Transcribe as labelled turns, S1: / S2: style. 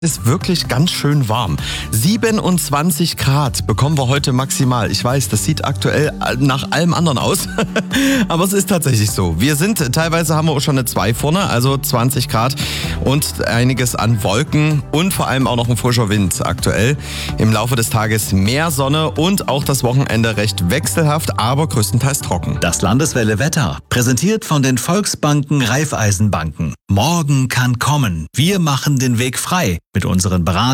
S1: Ist wirklich ganz schön warm. 27 Grad bekommen wir heute maximal. Ich weiß, das sieht aktuell nach allem anderen aus, aber es ist tatsächlich so. Teilweise haben wir auch schon eine 2 vorne, also 20 Grad und einiges an Wolken und vor allem auch noch ein frischer Wind aktuell. Im Laufe des Tages mehr Sonne und auch das Wochenende recht wechselhaft, aber größtenteils trocken.
S2: Das Landeswelle Wetter, präsentiert von den Volksbanken Raiffeisenbanken. Morgen kann kommen. Wir machen den Weg frei mit unseren Beratern.